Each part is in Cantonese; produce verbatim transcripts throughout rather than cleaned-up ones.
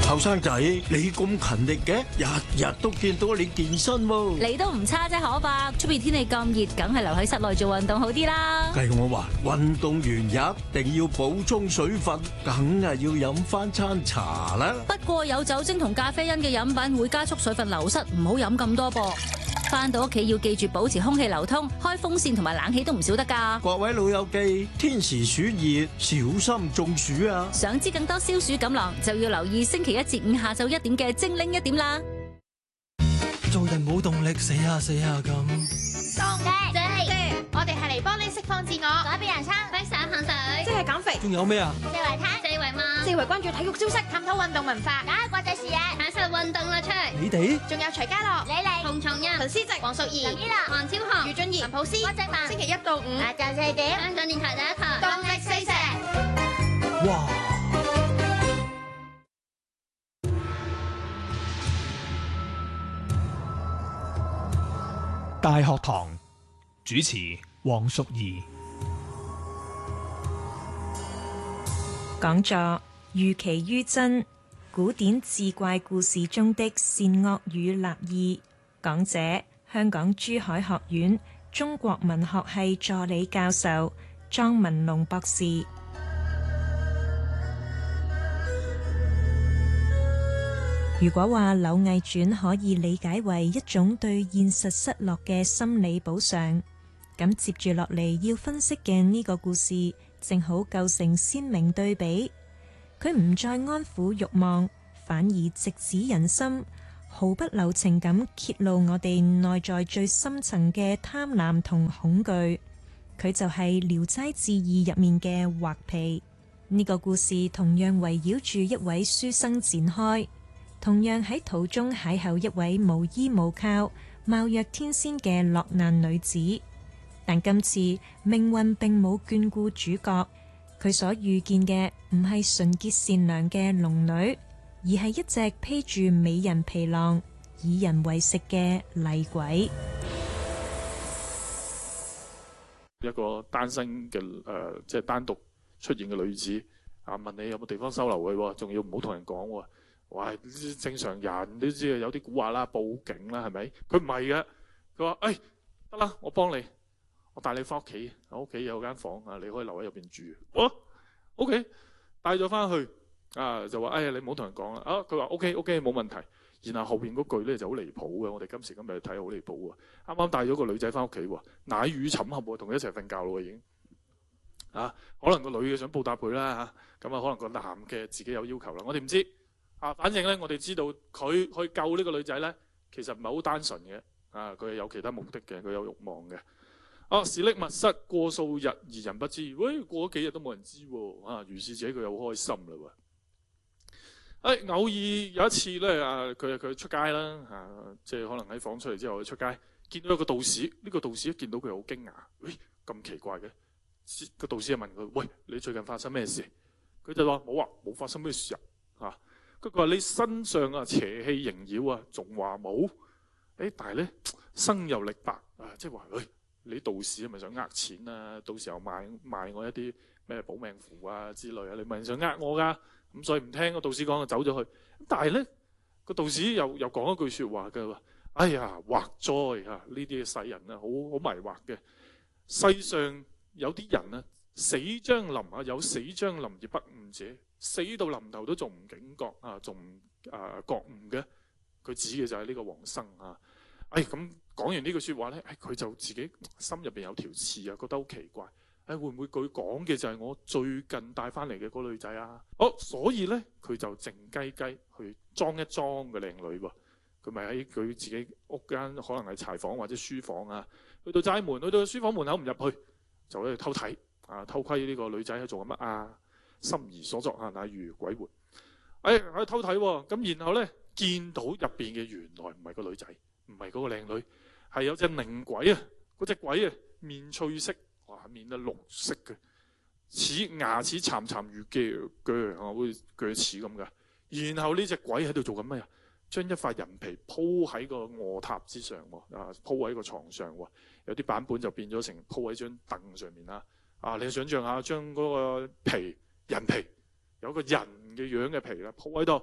後生仔，你咁勤力嘅，日日都見到你健身喎。 你都唔差啫，可伯。出邊天氣咁熱，梗係留喺室內做運動好啲啦。 計我話，運動完一定要補充水分，梗係要飲翻餐茶啦。 不過有酒精同咖啡因嘅飲品會加速水分流失，唔好飲咁多噃。翻到屋企要記住保持空氣流通，開風扇同埋冷氣都唔少得㗎。 各位老友記，天時暑熱，小心中暑啊！ 想知更多消暑錦囊，就要留意星期一至五下晝一點嘅精靈一點啦。 做人冇動力，死下死下咁。 動力，姐，我哋係嚟幫你釋放自我，改變人生，分散汗水，即係減肥。 仲有咩啊？ 四圍攤，四圍望，四圍關注體育消息，探討運動文化，打開國際視野，享受運動樂趣。 你哋仲有徐家樂、李麗、洪松蔭、陳思植、黃淑儀、林依樂、韓超雄、余俊賢、陳普思、郭正凡。星期一到五下晝四點，香港電台第一台動力四射。 哇！ 大學堂主持黃淑儀講座寓奇於真，古典志怪故事中的善惡與立意。講者香港珠海學院中國文學系助理教授莊文龍博士。如果話《柳毅傳》可以理解為一種對現實失落嘅心理補償，咁接住落嚟要分析嘅呢個故事，正好構成鮮明對比。佢唔再安撫慾望，反而直指人心，毫不留情咁揭露我哋內在最深層嘅貪婪同恐懼。佢就係《聊齋志異》入面嘅畫皮。呢個故事同樣圍繞住一位書生展開。同樣喺途中邂逅一位無依無靠、貌若天仙嘅落難女子，但今次命運並冇眷顧主角，佢所遇見嘅唔係純潔善良嘅龍女，而係一隻披住美人皮囊、以人為食嘅厲鬼。 一個單身嘅誒、呃，即係單獨出現嘅女子啊，問你有冇地方收留佢，仲要唔好同人講喎。哇！正常人都知啊，有啲蠱惑啦，報警啦，係咪？佢唔係嘅，佢話：誒得啦，我幫你，我帶你翻屋企，我屋企有間房啊，你可以留喺入邊住。哦 OK， 帶咗翻去啊，就話：哎呀，你唔好同人講啦。啊，佢話 OK OK 冇問題。然後後邊嗰句咧就好離譜嘅，我哋今時今日睇好離譜喎。啱啱帶咗個女仔翻屋企喎，奶乳寢合喎，同佢一齊瞓覺咯已經。啊，可能個女嘅想報答佢啦嚇，咁啊可能個男嘅自己有要求啦，我哋唔知。啊，反正咧，我哋知道佢去救呢個女仔咧，其實唔係好單純嘅。啊，佢係有其他目的嘅，佢有慾望嘅。啊，是溺密室過數日而人不知，喂，過咗幾日都冇人知喎。啊，如是者佢又好開心啦喎。誒、哎，偶爾有一次咧，啊，佢佢出街啦，啊，即係可能喺房出嚟之後出街，見到有個道士。呢、這個道士一見到佢好驚訝，喂，咁奇怪嘅。個道士就問佢：喂，你最近發生咩事？佢就話：冇啊，冇發生咩事啊。嚇！佢話你身上啊邪氣縈繞啊，仲話冇？誒，但係咧生又力白啊，即係話，誒，你道士係咪想呃錢啊？到時候賣賣我一啲咩保命符啊之類啊？你咪想呃我㗎？咁所以唔聽個道士講就走咗去。但係咧個道士又又講一句説話嘅話：哎呀，惑哉啊！呢啲世人啊，好好迷惑嘅。世上有啲人啊，死將臨啊，有死將臨而不悟者。死到臨頭都仲唔警覺啊，仲唔啊覺悟嘅？佢指嘅就係呢個黃生啊！哎，咁講完呢句説話咧，哎，佢就自己心入邊有條刺啊，覺得好奇怪。哎，會唔會佢講嘅就係我最近帶翻嚟嘅嗰女仔啊？哦，所以咧佢就靜雞雞去裝一裝個靚女喎。佢咪喺佢自己屋間，可能係柴房或者書房啊，去到齋門，去到書房門口唔入去，就喺度偷睇啊，偷窺呢個女仔喺度做緊乜啊？心儀所作啊，乃如鬼魂。哎，喺度偷睇喎，咁然後咧見到入邊嘅原來唔係個女仔，唔係嗰個靚女，係有隻靈鬼啊！嗰隻鬼啊，面翠色，哇，面啊綠色嘅，齒牙齒慘慘如鋸鋸啊，好似鋸齒咁噶。然後呢隻鬼喺度做緊咩啊？將一塊人皮鋪喺個臥榻之上喎，啊，鋪喺個床上喎。有啲版本就變咗成鋪喺張凳上面啦。啊，你想象下，將嗰個皮人皮有個人嘅樣嘅皮啦，鋪喺度，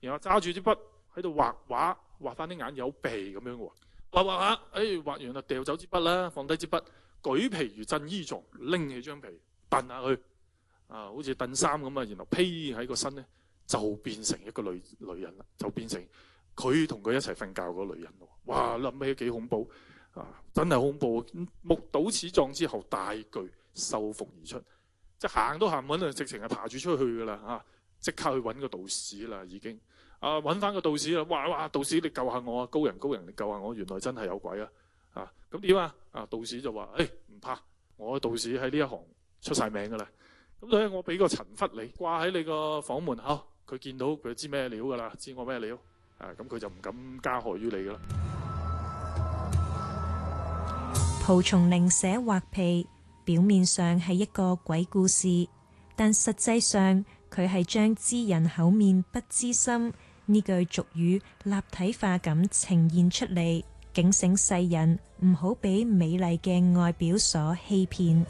然後揸住支筆喺度畫畫，畫翻啲眼有鼻咁樣喎。畫畫下，誒畫完啦，掉走支筆啦，放低支筆，舉皮如震衣狀，拎起張皮揼下去，啊，好似揼衫咁啊，然後披喺個身咧，就變成一個女女人啦，就變成佢同佢一齊瞓覺嗰個女人咯。哇！諗起幾恐怖啊！真係恐怖。目睹此狀之後，大懼受服而出，即係行都行唔穩啊！直情係爬住出去噶啦嚇，即刻去揾個道士啦，已經啊揾翻個道士啦！哇哇，道士你救下我啊！高人高人，你救下我！原來真係有鬼啊！啊咁點啊？啊道士就話：誒唔怕，我道士喺呢一行出晒名噶啦。咁所以我俾個塵拂你掛喺你個房門口，佢見到佢知咩料噶啦，知我咩料啊？咁佢就唔敢加害於你噶啦。 蒲松齡寫畫皮，表面上係一個鬼故事，但實際上佢係將知人口面不知心呢句俗語立體化咁呈現出嚟，警醒世人唔好俾美麗嘅外表所欺騙。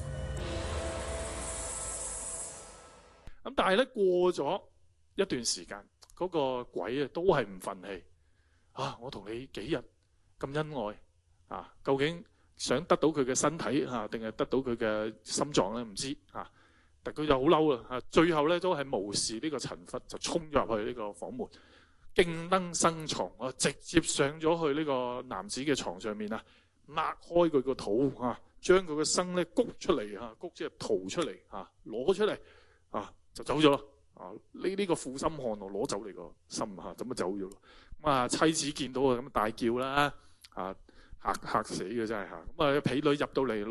咁但係咧，過咗一段時間，嗰個鬼啊都係唔忿氣啊！我同你幾日咁恩愛啊，究竟想得到佢嘅身體嚇，定係得到佢嘅心臟咧？唔知嚇，但佢就好嬲啦嚇。最後咧都係無視呢個塵拂，就衝入去呢個房門，徑登生床啊，直接上咗去呢個男子嘅床上面啊，擘開佢個肚嚇，將佢個生咧谷出嚟嚇，谷即係吐出嚟嚇，攞出嚟啊，就走咗咯啊！呢、這、呢個負心漢喎，攞走你個心嚇，咁啊走咗咯。咁啊妻子見到啊，咁大叫啦啊！嚇嚇死嘅真係嚇，咁啊婢女入到嚟